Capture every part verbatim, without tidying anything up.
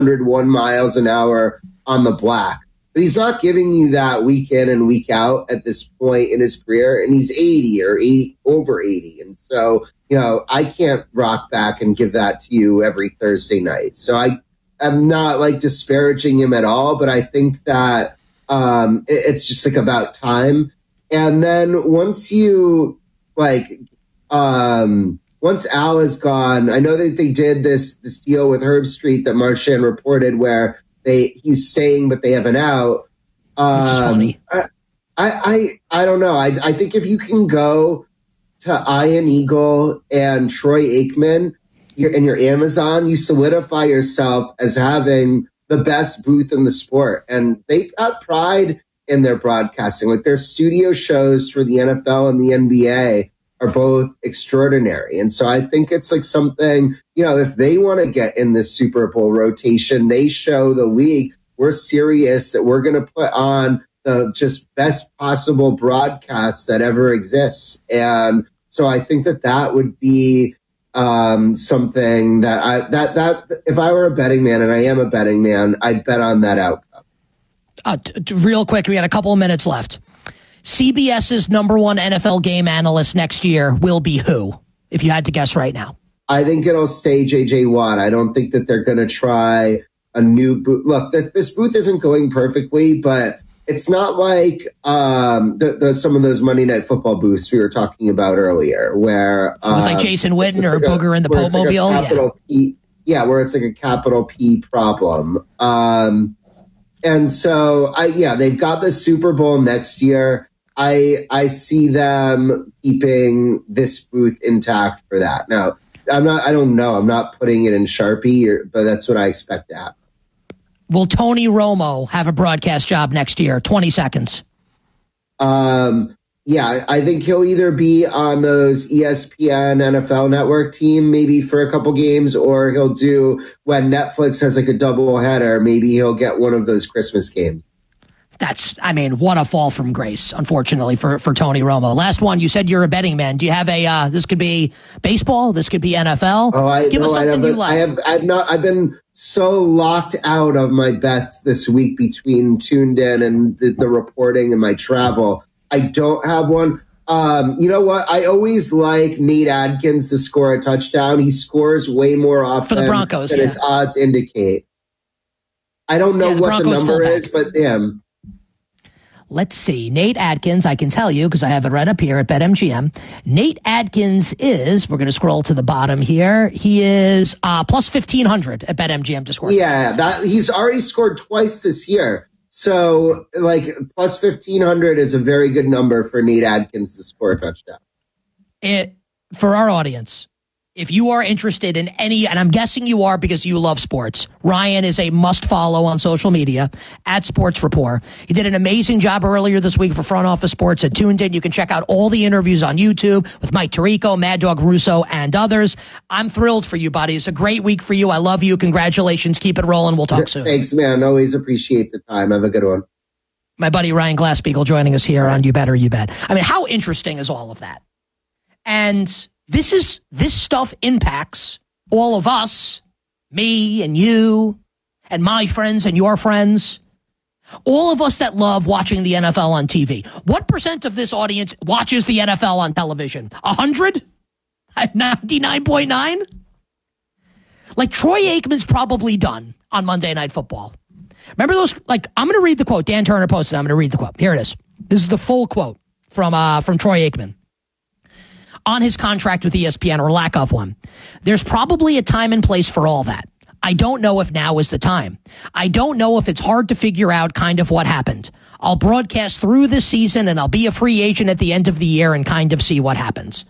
hundred one miles an hour on the black. But he's not giving you that week in and week out at this point in his career, and he's eighty or eight, over eighty. And so, you know, I can't rock back and give that to you every Thursday night. So I am not like disparaging him at all, but I think that um, it, it's just like about time. And then once you like, um, once Al is gone, I know that they did this this deal with Herb Street that Marchand reported where They he's staying, but they have an out. Um, Which is funny. I, I, I, I don't know. I, I think if you can go to Ian Eagle and Troy Aikman you're, and your Amazon, you solidify yourself as having the best booth in the sport. And they got pride in their broadcasting. Like their studio shows for the N F L and the N B A are both extraordinary. And so I think it's like something, you know, if they want to get in this Super Bowl rotation, they show the league we're serious, that we're going to put on the just best possible broadcast that ever exists. And so I think that that would be um, something that I, that, that if I were a betting man, and I am a betting man, I'd bet on that outcome. Uh, t- t- real quick, we got a couple of minutes left. CBS's number one N F L game analyst next year will be who, if you had to guess right now? I think it'll stay J J Watt. I don't think that they're going to try a new booth. Look, this, this booth isn't going perfectly, but it's not like um, the, the, some of those Monday Night Football booths we were talking about earlier, where um, with like Jason Witten or like Booger a, in the Pope like Mobile. Yeah. P, yeah, where it's like a capital P problem. Um, and so, I yeah, they've got the Super Bowl next year. I I see them keeping this booth intact for that. Now, I'm not. I don't know. I'm not putting it in Sharpie, or, but that's what I expect to happen. Will Tony Romo have a broadcast job next year? twenty seconds. Um. Yeah, I think he'll either be on those E S P N N F L Network team, maybe for a couple games, or he'll do when Netflix has like a double header. Maybe he'll get one of those Christmas games. That's, I mean, what a fall from grace, unfortunately, for, for Tony Romo. Last one, you said you're a betting man. Do you have a, uh, this could be baseball, this could be N F L? Oh, I, Give no, us something I you like. I have, I've not, I've been so locked out of my bets this week between Tuned In and the, the reporting and my travel. I don't have one. Um, you know what? I always like Nate Adkins to score a touchdown. He scores way more often for the Broncos, than yeah. his odds indicate. I don't know yeah, the what Broncos the number fullback. is, but damn. Let's see. Nate Adkins, I can tell you because I have it right up here at BetMGM. Nate Adkins is, we're going to scroll to the bottom here. He is uh, plus fifteen hundred at BetMGM to score. Yeah, that he's already scored twice this year. So, like, plus fifteen hundred is a very good number for Nate Adkins to score a touchdown. It, for our audience, if you are interested in any, and I'm guessing you are because you love sports, Ryan is a must follow on social media at Sports Rapport. He did an amazing job earlier this week for Front Office Sports at Tuned In. You can check out all the interviews on YouTube with Mike Tirico, Mad Dog Russo, and others. I'm thrilled for you, buddy. It's a great week for you. I love you. Congratulations. Keep it rolling. We'll talk soon. Thanks, man. Always appreciate the time. Have a good one. My buddy Ryan Glasspiegel joining us here on You Bet or You Bet. I mean, how interesting is all of that? And This is this stuff impacts all of us, me and you, and my friends and your friends, all of us that love watching the N F L on T V. What percent of this audience watches the N F L on television? A hundred? ninety-nine point nine? Like Troy Aikman's probably done on Monday Night Football. Remember those? Like, I'm going to read the quote. Dan Turner posted. I'm going to read the quote. Here it is. This is the full quote from uh, from Troy Aikman on his contract with E S P N, or lack of one. There's probably a time and place for all that. I don't know if now is the time. I don't know if it's hard to figure out kind of what happened. I'll broadcast through this season and I'll be a free agent at the end of the year and kind of see what happens.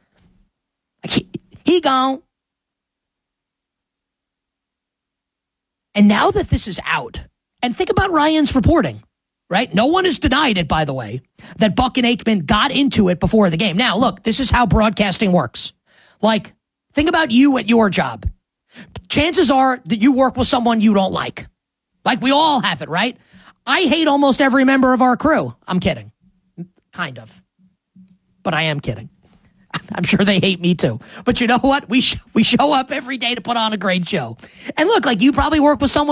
He, he gone. And now that this is out, and think about Ryan's reporting, right? No one has denied it, by the way, that Buck and Aikman got into it before the game. Now, look, this is how broadcasting works. Like, think about you at your job. Chances are that you work with someone you don't like. Like, we all have it, right? I hate almost every member of our crew. I'm kidding. Kind of. But I am kidding. I'm sure they hate me too. But you know what? We sh- we show up every day to put on a great show. And look, like you probably work with someone